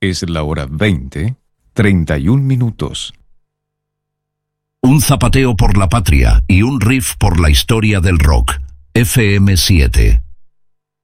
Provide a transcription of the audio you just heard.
Es la hora 20:31. Un zapateo por la patria y un riff por la historia del rock. FM7.